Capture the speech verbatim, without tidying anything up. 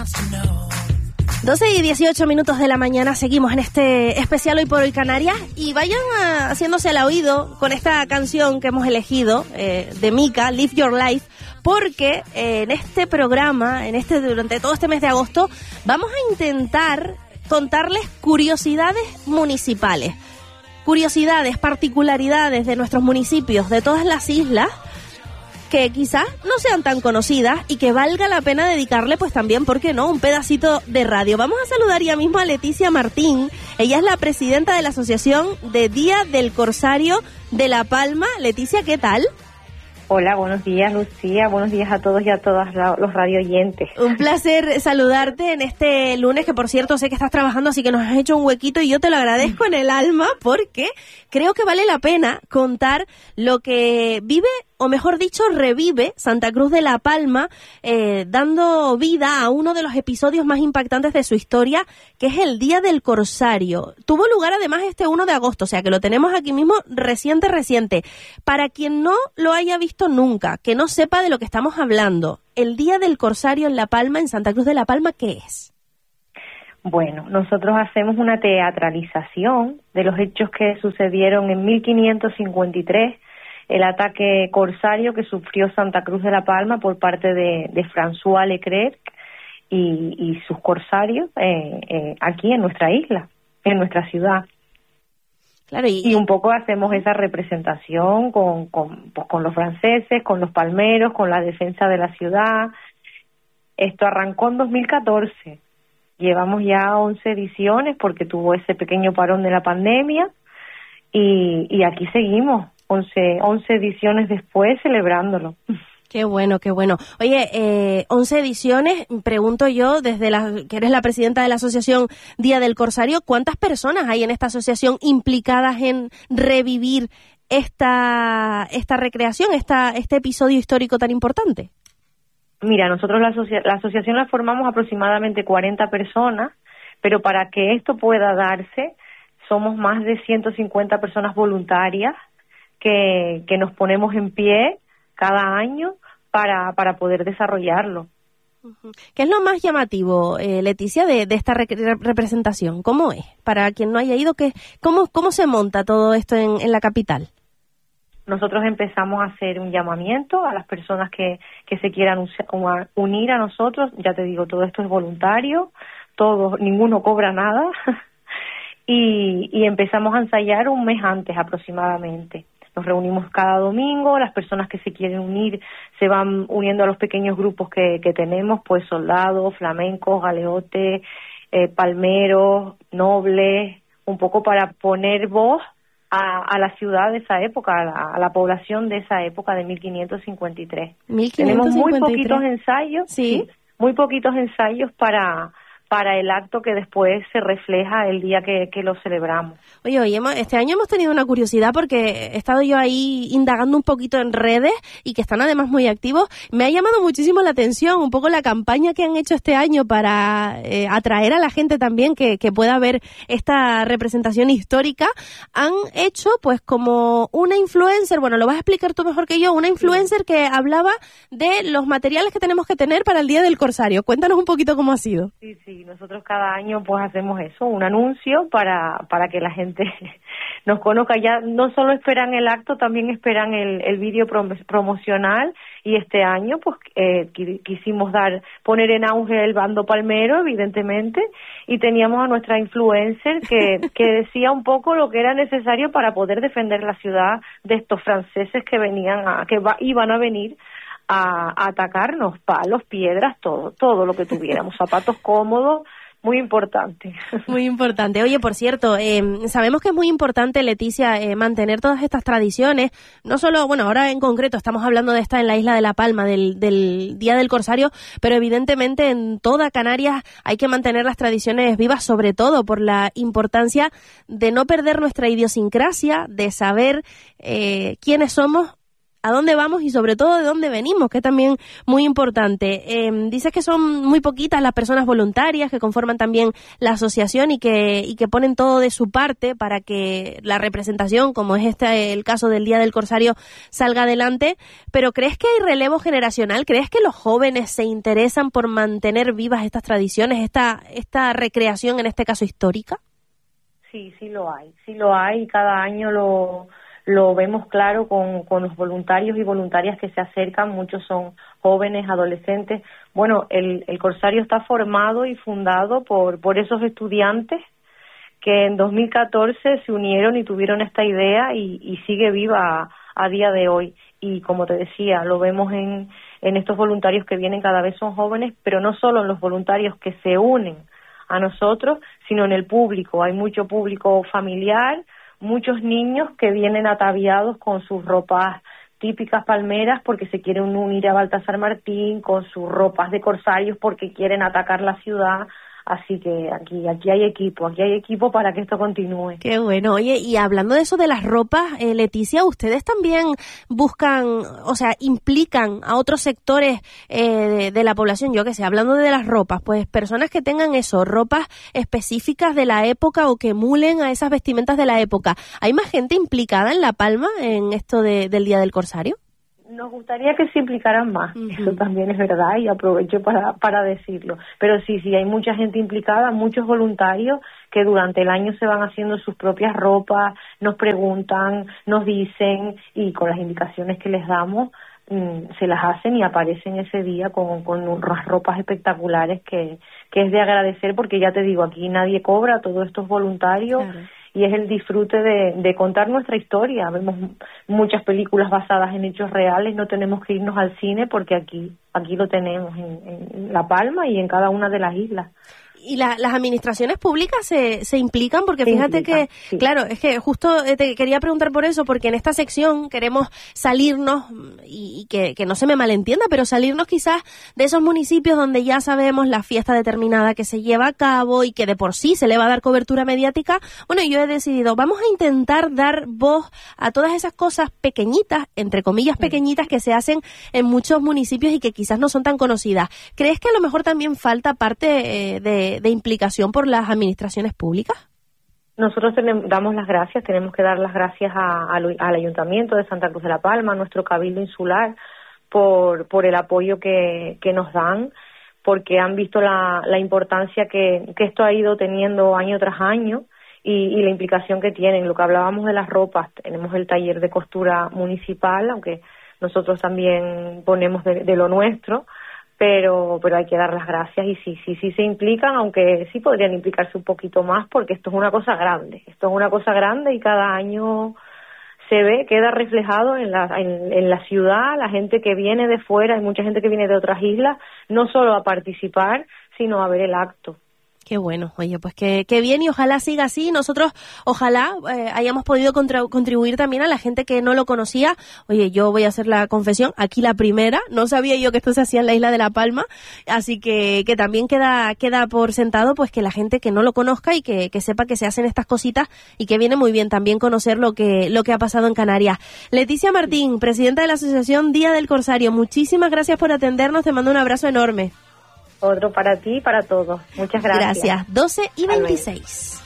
doce y dieciocho minutos de la mañana, seguimos en este especial Hoy por Hoy Canarias y vayan a, haciéndose al oído con esta canción que hemos elegido eh, de Mika, Live Your Life, porque eh, en este programa, en este durante todo este mes de agosto, vamos a intentar contarles curiosidades municipales, curiosidades, particularidades de nuestros municipios, de todas las islas, que quizás no sean tan conocidas y que valga la pena dedicarle, pues también, ¿por qué no?, un pedacito de radio. Vamos a saludar ya mismo a Leticia Martín. Ella es la presidenta de la Asociación de Día del Corsario de La Palma. Leticia, ¿qué tal? Hola, buenos días, Lucía. Buenos días a todos y a todas los radio oyentes. Un placer saludarte en este lunes, que por cierto sé que estás trabajando, así que nos has hecho un huequito y yo te lo agradezco en el alma, porque creo que vale la pena contar lo que vive, o mejor dicho, revive Santa Cruz de La Palma, eh, dando vida a uno de los episodios más impactantes de su historia, que es el Día del Corsario. Tuvo lugar además este uno de agosto, o sea que lo tenemos aquí mismo reciente, reciente. Para quien no lo haya visto nunca, que no sepa de lo que estamos hablando, el Día del Corsario en La Palma, en Santa Cruz de La Palma, ¿qué es? Bueno, nosotros hacemos una teatralización de los hechos que sucedieron en mil quinientos cincuenta y tres, el ataque corsario que sufrió Santa Cruz de La Palma por parte de, de François Leclerc y, y sus corsarios eh, eh, aquí en nuestra isla, en nuestra ciudad. Claro, y, y un poco hacemos esa representación con, con, pues, con los franceses, con los palmeros, con la defensa de la ciudad. Esto arrancó en dos mil catorce. Llevamos ya once ediciones porque tuvo ese pequeño parón de la pandemia y, y aquí seguimos. once, once ediciones después celebrándolo. Qué bueno, qué bueno. Oye, eh, once ediciones, pregunto yo, desde la que eres la presidenta de la Asociación Día del Corsario, ¿cuántas personas hay en esta asociación implicadas en revivir esta esta recreación, esta este episodio histórico tan importante? Mira, nosotros la, asocia- la asociación la formamos aproximadamente cuarenta personas, pero para que esto pueda darse, somos más de ciento cincuenta personas voluntarias que, que nos ponemos en pie cada año para, para poder desarrollarlo. ¿Qué es lo más llamativo, eh, Leticia, de, de esta re- representación? ¿Cómo es? Para quien no haya ido, ¿qué, cómo, ¿cómo se monta todo esto en, en la capital? Nosotros empezamos a hacer un llamamiento a las personas que, que se quieran us- unir a nosotros. Ya te digo, todo esto es voluntario, todo, ninguno cobra nada. y, y empezamos a ensayar un mes antes aproximadamente. Nos reunimos cada domingo, las personas que se quieren unir se van uniendo a los pequeños grupos que, que tenemos, pues soldados, flamencos, galeotes, eh, palmeros, nobles, un poco para poner voz a, a la ciudad de esa época, a la, a la población de esa época de mil quinientos cincuenta y tres. mil quinientos cincuenta y tres. Tenemos muy poquitos ensayos, sí, sí, muy poquitos ensayos para... para el acto que después se refleja el día que, que lo celebramos. Oye, oye, este año hemos tenido una curiosidad porque he estado yo ahí indagando un poquito en redes y que están además muy activos. Me ha llamado muchísimo la atención un poco la campaña que han hecho este año para eh, atraer a la gente también que, que pueda ver esta representación histórica. Han hecho pues como una influencer, bueno, lo vas a explicar tú mejor que yo, una influencer que hablaba de los materiales que tenemos que tener para el Día del Corsario. Cuéntanos un poquito cómo ha sido. Sí, sí. Nosotros cada año pues hacemos eso, un anuncio para para que la gente nos conozca. Ya no solo esperan el acto, también esperan el, el vídeo prom- promocional y este año pues eh, quisimos dar poner en auge el bando palmero, evidentemente, y teníamos a nuestra influencer que, que decía un poco lo que era necesario para poder defender la ciudad de estos franceses que venían a, que va, iban a venir A, a atacarnos, palos, piedras, todo, todo lo que tuviéramos, zapatos cómodos, muy importante. Muy importante. Oye, por cierto, eh, sabemos que es muy importante, Leticia, eh, mantener todas estas tradiciones, no solo, bueno, ahora en concreto estamos hablando de esta en la isla de La Palma, del, del Día del Corsario, pero evidentemente en toda Canarias hay que mantener las tradiciones vivas, sobre todo por la importancia de no perder nuestra idiosincrasia, de saber eh, quiénes somos a dónde vamos y sobre todo de dónde venimos, que es también muy importante. Eh, dices que son muy poquitas las personas voluntarias que conforman también la asociación y que, y que ponen todo de su parte para que la representación, como es este el caso del Día del Corsario, salga adelante. Pero ¿crees que hay relevo generacional? ¿Crees que los jóvenes se interesan por mantener vivas estas tradiciones, esta, esta recreación, en este caso histórica? Sí, sí lo hay, sí lo hay, y cada año lo, lo vemos claro con, con los voluntarios y voluntarias que se acercan, muchos son jóvenes, adolescentes. Bueno, el, el Corsario está formado y fundado por, por esos estudiantes que en dos mil catorce se unieron y tuvieron esta idea y, y sigue viva a, a día de hoy. Y como te decía, lo vemos en, en estos voluntarios que vienen, cada vez son jóvenes, pero no solo en los voluntarios que se unen a nosotros, sino en el público. Hay mucho público familiar, muchos niños que vienen ataviados con sus ropas típicas palmeras porque se quieren unir a Baltasar Martín, con sus ropas de corsarios porque quieren atacar la ciudad. Así que aquí aquí hay equipo, aquí hay equipo para que esto continúe. Qué bueno. Oye, y hablando de eso de las ropas, eh, Leticia, ustedes también buscan, o sea, implican a otros sectores eh, de, de la población, yo que sé, hablando de las ropas, pues personas que tengan eso, ropas específicas de la época o que emulen a esas vestimentas de la época. ¿Hay más gente implicada en La Palma en esto de, del Día del Corsario? Nos gustaría que se implicaran más, uh-huh. Eso también es verdad y aprovecho para, para decirlo. Pero sí, sí, hay mucha gente implicada, muchos voluntarios que durante el año se van haciendo sus propias ropas, nos preguntan, nos dicen y con las indicaciones que les damos mmm, se las hacen y aparecen ese día con, con unas ropas espectaculares que, que es de agradecer porque ya te digo, aquí nadie cobra, todo esto es voluntario. Claro. Y es el disfrute de, de contar nuestra historia. Vemos muchas películas basadas en hechos reales, no tenemos que irnos al cine porque aquí aquí lo tenemos en, en La Palma y en cada una de las islas. Y la, las administraciones públicas se, se implican, porque fíjate implica, que, sí. Claro, es que justo te quería preguntar por eso, porque en esta sección queremos salirnos, y, y que, que no se me malentienda, pero salirnos quizás de esos municipios donde ya sabemos la fiesta determinada que se lleva a cabo y que de por sí se le va a dar cobertura mediática. Bueno, yo he decidido, vamos a intentar dar voz a todas esas cosas pequeñitas, entre comillas pequeñitas, que se hacen en muchos municipios y que quizás no son tan conocidas. ¿Crees que a lo mejor también falta parte eh, de de implicación por las administraciones públicas? Nosotros tenemos, damos las gracias, tenemos que dar las gracias a, a, al Ayuntamiento de Santa Cruz de la Palma, a nuestro Cabildo Insular, por, por el apoyo que, que nos dan, porque han visto la, la importancia que, que esto ha ido teniendo año tras año y, y la implicación que tienen. Lo que hablábamos de las ropas, tenemos el taller de costura municipal, aunque nosotros también ponemos de, de lo nuestro, pero pero hay que dar las gracias y sí, sí, sí se implican, aunque sí podrían implicarse un poquito más porque esto es una cosa grande, esto es una cosa grande y cada año se ve, queda reflejado en la, en, en la ciudad, la gente que viene de fuera, hay mucha gente que viene de otras islas, no solo a participar, sino a ver el acto. Qué bueno, oye, pues qué, qué bien y ojalá siga así. Nosotros, ojalá eh, hayamos podido contra, contribuir también a la gente que no lo conocía. Oye, yo voy a hacer la confesión, aquí la primera, no sabía yo que esto se hacía en la isla de La Palma, así que que también queda queda por sentado pues que la gente que no lo conozca y que, que sepa que se hacen estas cositas y que viene muy bien también conocer lo que lo que ha pasado en Canarias. Leticia Martín, presidenta de la Asociación Día del Corsario, muchísimas gracias por atendernos, te mando un abrazo enorme. Otro para ti y para todos. Muchas gracias. Gracias. doce y veintiséis.